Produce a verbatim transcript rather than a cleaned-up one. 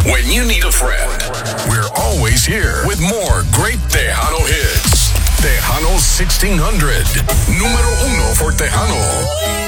When you need a friend, we're always here with more great Tejano hits. Tejano sixteen hundred. Número uno for Tejano.